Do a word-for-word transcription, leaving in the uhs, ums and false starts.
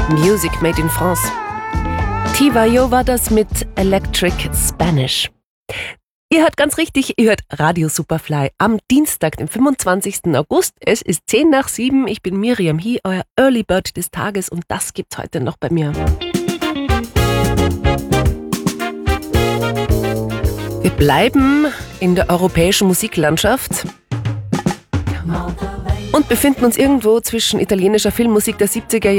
Music made in France. Tivayo war das mit Electric Spanish. Ihr hört ganz richtig, ihr hört Radio Superfly am Dienstag, den fünfundzwanzigsten August. Es ist zehn nach sieben. Ich bin Miriam Hie, euer Early Bird des Tages, und das gibt's heute noch bei mir. Wir bleiben in der europäischen Musiklandschaft und befinden uns irgendwo zwischen italienischer Filmmusik der siebziger